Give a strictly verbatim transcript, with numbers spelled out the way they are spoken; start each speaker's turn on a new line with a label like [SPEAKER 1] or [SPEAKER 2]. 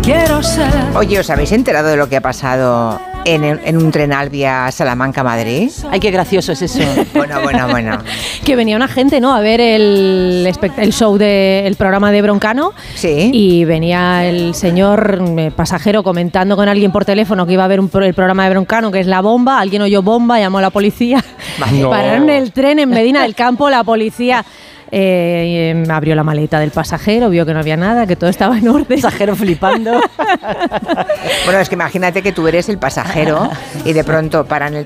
[SPEAKER 1] quiero ser.
[SPEAKER 2] Oye, ¿os habéis enterado de lo que ha pasado en, en un tren Alvia Salamanca-Madrid?
[SPEAKER 3] Ay, qué gracioso es eso.
[SPEAKER 2] Bueno, bueno, bueno.
[SPEAKER 4] Que venía una gente, ¿no?, a ver el, el show del programa de Broncano.
[SPEAKER 2] Sí.
[SPEAKER 4] Y venía el señor eh, pasajero comentando con alguien por teléfono que iba a ver un, el programa de Broncano, que es La Bomba. Alguien oyó bomba, llamó a la policía.
[SPEAKER 2] No.
[SPEAKER 4] Pararon el tren en Medina del Campo, la policía... Eh, eh, abrió la maleta del pasajero, vio que no había nada, que todo estaba en orden.
[SPEAKER 3] Pasajero flipando.
[SPEAKER 2] Bueno, es que imagínate que tú eres el pasajero y de pronto paran el